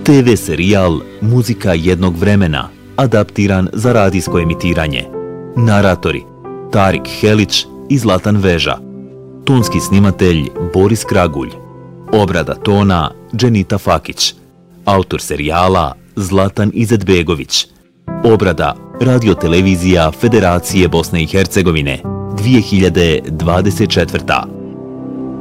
TV serijal Muzika jednog vremena, adaptiran za radijsko emitiranje. Naratori Tarik Helić i Zlatan Veža. Tonski snimatelj Boris Kragulj. Obrada tona Dženita Fakić. Autor serijala Zlatan Izetbegović. Obrada Radio-televizija Federacije Bosne i Hercegovine 2024.